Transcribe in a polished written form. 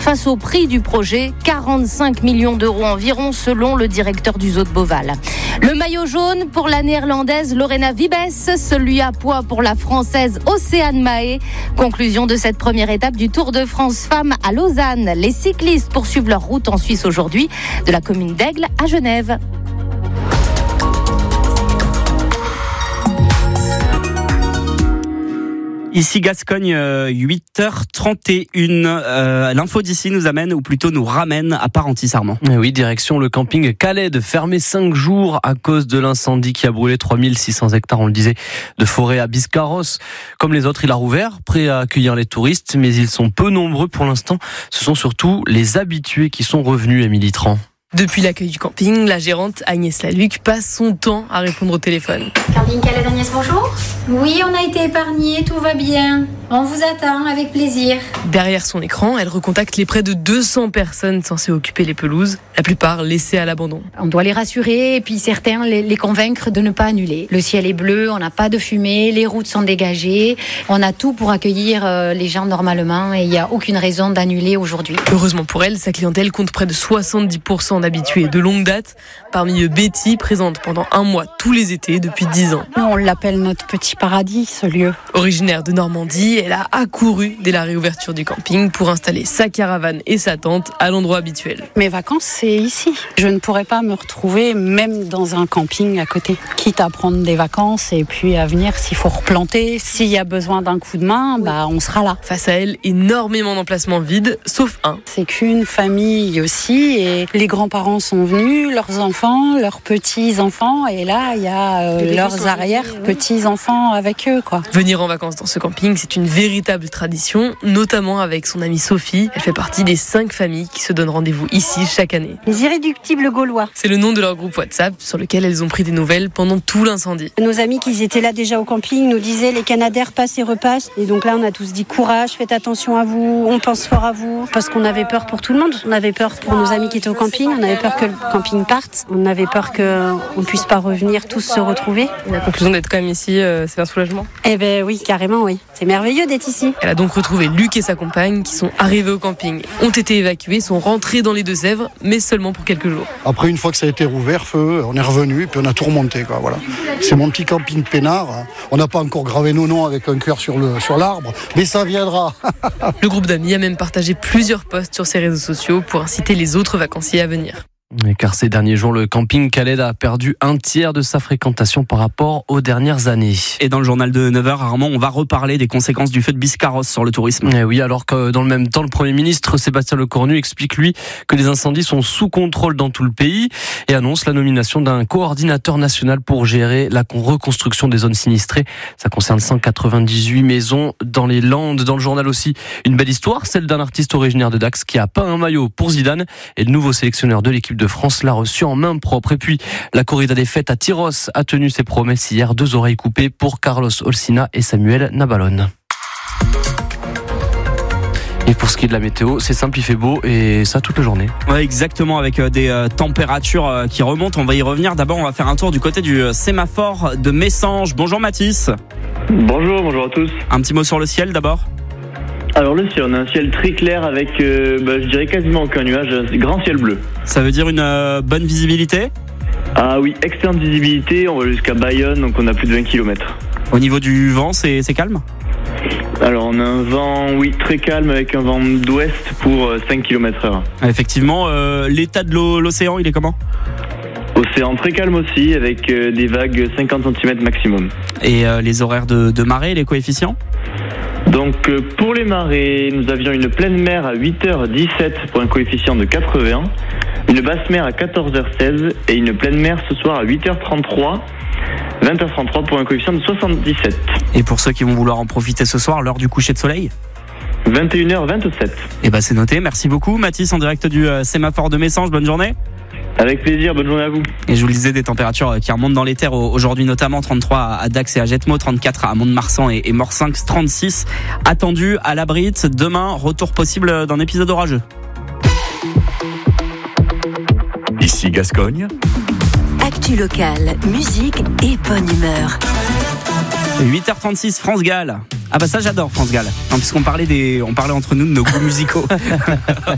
face au prix du projet, 45 millions d'euros environ selon le directeur du zoo de Beauval. Le maillot jaune pour la néerlandaise Lorena Wiebes, celui à pois pour la française Océane Mahé. Conclusion de cette première étape du Tour de France Femmes à Lausanne. Les cyclistes poursuivent leur route en Suisse aujourd'hui, de la commune d'Aigle à Genève. Ici Gascogne, 8h31. L'info d'ici nous amène, ou plutôt nous ramène à Parentis-Armand. Oui, direction le camping Calais, fermé 5 jours à cause de l'incendie qui a brûlé 3600 hectares, on le disait, de forêt à Biscarrosse. Comme les autres, il a rouvert, prêt à accueillir les touristes, mais ils sont peu nombreux pour l'instant. Ce sont surtout les habitués qui sont revenus, Émilie Tran. Depuis l'accueil du camping, la gérante Agnès Laluc passe son temps à répondre au téléphone. Camping Calais d'Agnès, bonjour. Oui, on a été épargnés, tout va bien. On vous attend avec plaisir. Derrière son écran, elle recontacte les près de 200 personnes censées occuper les pelouses, la plupart laissées à l'abandon. On doit les rassurer et puis certains les convaincre de ne pas annuler. Le ciel est bleu, on n'a pas de fumée, les routes sont dégagées. On a tout pour accueillir les gens normalement et il n'y a aucune raison d'annuler aujourd'hui. Heureusement pour elle, sa clientèle compte près de 70% d'habitués de longue date. Parmi eux, Betty, présente pendant un mois tous les étés depuis 10 ans. On l'appelle notre petit paradis, ce lieu. Originaire de Normandie, elle a accouru dès la réouverture du camping pour installer sa caravane et sa tente à l'endroit habituel. Mes vacances, c'est ici. Je ne pourrais pas me retrouver même dans un camping à côté. Quitte à prendre des vacances et puis à venir s'il faut replanter, s'il y a besoin d'un coup de main, on sera là. Face à elle, énormément d'emplacements vides, sauf un. C'est qu'une famille aussi et les grands-parents sont venus, leurs enfants, leurs petits-enfants et là, il y a leurs arrière-petits-enfants avec eux, quoi. Venir en vacances dans ce camping, c'est une véritable tradition, notamment avec son amie Sophie. Elle fait partie des 5 familles qui se donnent rendez-vous ici chaque année. Les irréductibles gaulois. C'est le nom de leur groupe WhatsApp sur lequel elles ont pris des nouvelles pendant tout l'incendie. Nos amis qui étaient là déjà au camping nous disaient les Canadaires passent et repassent. Et donc là, on a tous dit courage, faites attention à vous, on pense fort à vous. Parce qu'on avait peur pour tout le monde. On avait peur pour nos amis qui étaient au camping, on avait peur que le camping parte, on avait peur qu'on ne puisse pas revenir tous se retrouver. La conclusion d'être quand même ici, c'est un soulagement. Eh ben oui, carrément oui. C'est merveilleux d'être ici. Elle a donc retrouvé Luc et sa compagne qui sont arrivés au camping, ont été évacués, sont rentrés dans les Deux-Sèvres, mais seulement pour quelques jours. Après, une fois que ça a été rouvert, feu, on est revenu et puis on a tout remonté, quoi, voilà. C'est mon petit camping peinard. On n'a pas encore gravé nos noms avec un cœur sur l'arbre, mais ça viendra. Le groupe d'amis a même partagé plusieurs posts sur ses réseaux sociaux pour inciter les autres vacanciers à venir. Car ces derniers jours, le camping Calais a perdu un tiers de sa fréquentation par rapport aux dernières années. Et dans le journal de 9h, Armand, on va reparler des conséquences du feu de Biscarrosse sur le tourisme. Et oui, alors que dans le même temps, le Premier ministre Sébastien Lecornu explique, lui, que les incendies sont sous contrôle dans tout le pays et annonce la nomination d'un coordinateur national pour gérer la reconstruction des zones sinistrées. Ça concerne 198 maisons dans les Landes. Dans le journal aussi, une belle histoire, celle d'un artiste originaire de Dax qui a peint un maillot pour Zidane et le nouveau sélectionneur de l'équipe de France l'a reçu en main propre. Et puis, la corrida des fêtes à Tyros a tenu ses promesses hier. 2 oreilles coupées pour Carlos Olsina et Samuel Nabalone. Et pour ce qui est de la météo, c'est simple, il fait beau et ça toute la journée. Ouais, exactement, avec des températures qui remontent. On va y revenir. D'abord, on va faire un tour du côté du sémaphore de Messanges. Bonjour Mathis. Bonjour à tous. Un petit mot sur le ciel d'abord. Alors le ciel, on a un ciel très clair avec, je dirais quasiment aucun nuage, un grand ciel bleu. Ça veut dire une bonne visibilité ? Ah oui, excellente visibilité, on va jusqu'à Bayonne, donc on a plus de 20 km. Au niveau du vent, c'est calme ? Alors on a un vent, oui, très calme avec un vent d'ouest pour 5 km/h. Effectivement, l'état de l'océan, il est comment ? Océan très calme aussi, avec des vagues 50 cm maximum. Et les horaires de marée, les coefficients ? Donc pour les marées, nous avions une pleine mer à 8h17 pour un coefficient de 80, une basse mer à 14h16 et une pleine mer ce soir à 8h33, 20h33 pour un coefficient de 77. Et pour ceux qui vont vouloir en profiter ce soir, l'heure du coucher de soleil ? 21h27. Et c'est noté, merci beaucoup Mathis en direct du sémaphore de Messanges, bonne journée. Avec plaisir, bonne journée à vous. Et je vous le disais, des températures qui remontent dans les terres aujourd'hui, notamment 33 à Dax et à Jetmo, 34 à Mont-de-Marsan et Morsinx, 36 attendus à la Brite. Demain, retour possible d'un épisode orageux. Ici Gascogne. Actu locale, musique et bonne humeur. 8h36, France Gall. Ah ça j'adore France Gall. Puisqu'on parlait entre nous de nos goûts musicaux.